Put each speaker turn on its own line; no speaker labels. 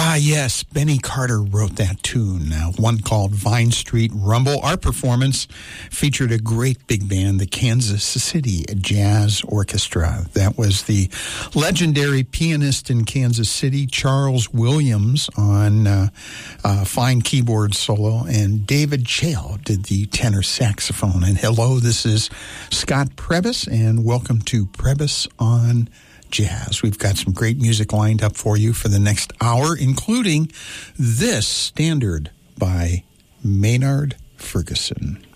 Ah, yes, Benny Carter wrote that tune, one called Vine Street Rumble. Our performance featured a great big band, the Kansas City Jazz Orchestra. That was the legendary pianist in Kansas City, Charles Williams, on fine keyboard solo, and David Chale did the tenor saxophone. And hello, this is Scott Prebys, and welcome to Prebys on Jazz. We've got some great music lined up for you for the next hour, including this standard by Maynard Ferguson.